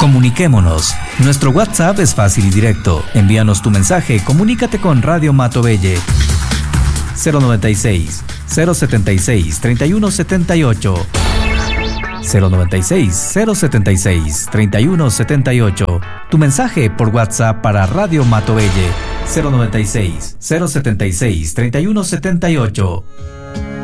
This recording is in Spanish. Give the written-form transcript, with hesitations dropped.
Comuniquémonos. Nuestro WhatsApp es fácil y directo. Envíanos tu mensaje, comunícate con Radio Matovelle. 096 076 3178 096 076 3178. Tu mensaje por WhatsApp para Radio Matovelle. 096 076 3178.